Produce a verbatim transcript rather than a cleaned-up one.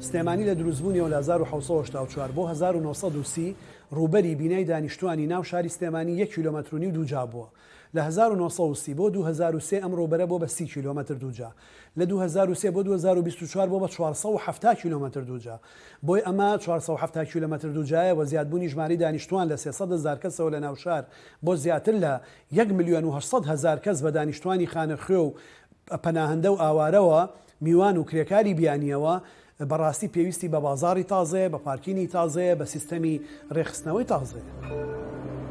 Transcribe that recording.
سلێمانی لە دروستبوونیەوە لە هەزار و حەوت سەد و هەشتا و چوار بۆ هەزار و نۆ سەد و سی ڕووبەری بینای دانیشتوانی ناو شاری سلێمانی یەک کیلۆمەتر و نیو دووجا بووە. لە هەزار و نۆ سەد و سی بۆ دوو هەزار و سێ ئەم ڕووبەرە بۆ بە سی کیلۆمەتر دووجا. لە دوو هەزار و سێ بۆ دوو هەزار و بیست و چوار بۆ بە چوار سەد و هەفتاد کیلۆمەتر دووجا. بۆی ئەمە چوار سەد و هەفتاد کیلۆمەتر دووجایە و زیادبوونی ژماری دانیشتوان لە سێسەد هەزار کەسەوە لە ناو شار بۆ زیاتر لە یەک ملیۆن و هەشت سەد هەزار کەس بە دانیشتوانی خانەخوێ و پەناهەندە و ئاوارەوە میوان و کرێکاری بیانیەوە بەڕاستی پێویستی بە بازاری تازێ، بە پارکینی تازێ، بە سیستەمی ڕێخستنەوەی تازێ.